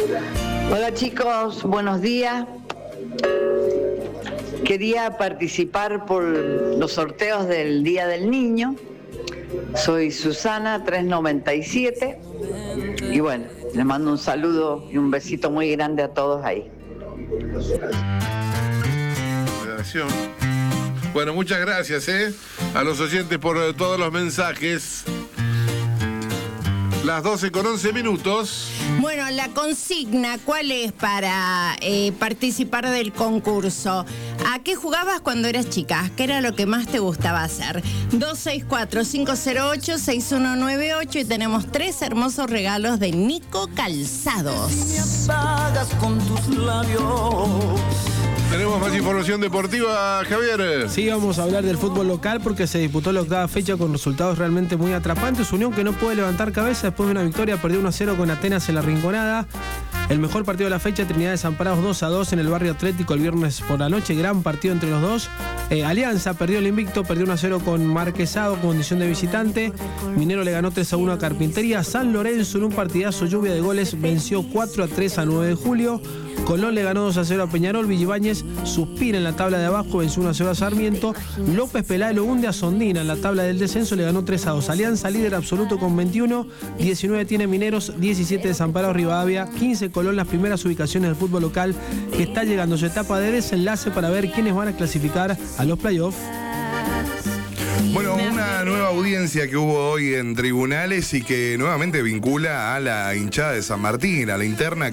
Hola chicos, buenos días. Quería participar por los sorteos del Día del Niño. Soy Susana 397 y bueno, les mando un saludo y un besito muy grande a todos ahí. Bueno, muchas gracias a los oyentes por todos los mensajes. Las 12:11. Bueno, la consigna, ¿cuál es para participar del concurso? ¿A qué jugabas cuando eras chica? ¿Qué era lo que más te gustaba hacer? 264-508-6198 y tenemos 3 hermosos regalos de Nico Calzados. Tenemos más información deportiva, Javier. Sí, vamos a hablar del fútbol local porque se disputó la octava fecha con resultados realmente muy atrapantes. Unión que no puede levantar cabeza después de una victoria, perdió 1-0 con Atenas en la Rinconada. El mejor partido de la fecha, Trinidad Desamparados 2-2 en el Barrio Atlético el viernes por la noche. Gran partido entre los dos. Alianza perdió el invicto, perdió 1-0 con Marquesado, condición de visitante. Minero le ganó 3-1 a Carpintería. San Lorenzo en un partidazo, lluvia de goles, venció 4-3 a 9 de julio. Colón le ganó 2-0 a Peñarol. Villibáñez suspira en la tabla de abajo, venció 1-0 a Sarmiento. López Peláez lo hunde a Sondina en la tabla del descenso, le ganó 3-2. Alianza líder absoluto con 21, 19 tiene Mineros, 17 Desamparados Rivadavia, 15 Colón, las primeras ubicaciones del fútbol local que está llegando a su etapa de desenlace para ver quiénes van a clasificar a los playoffs. Bueno, una nueva audiencia que hubo hoy en tribunales y que nuevamente vincula a la hinchada de San Martín, a la interna